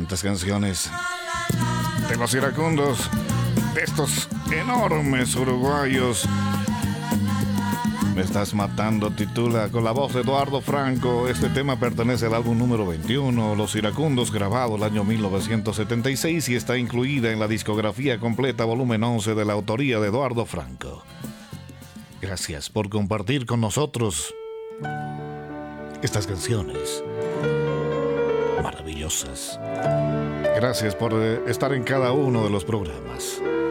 tantas canciones de los iracundos, de estos enormes uruguayos. Me estás matando, titula con la voz de Eduardo Franco. Este tema pertenece al álbum número 21, Los Iracundos, grabado el año 1976 y está incluida en la discografía completa volumen 11 de la autoría de Eduardo Franco. Gracias por compartir con nosotros estas canciones maravillosas. Gracias por estar en cada uno de los programas.